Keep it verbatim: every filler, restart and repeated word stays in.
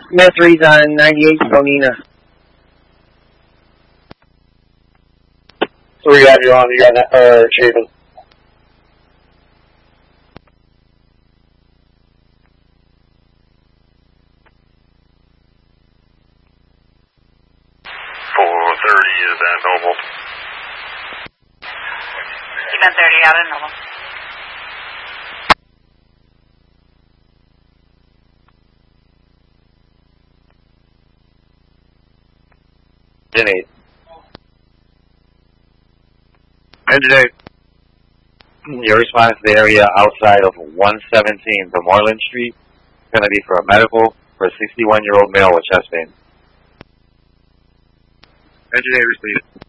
Smith three's on ninety-eight, Bonina. Three, have you on, you got that, uh, Chapin. four thirty is at Noble. Event thirty out at Noble. Engine eight. Engine eight. Your response to the area outside of one seventeen Moreland Street is going to be for a medical for a sixty-one-year-old male with chest pain. Engine eight received.